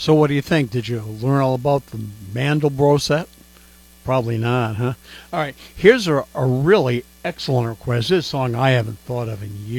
So what do you think? Did you learn all about the Mandelbrot set? Probably not, huh? All right, here's a really excellent request. This song I haven't thought of in years.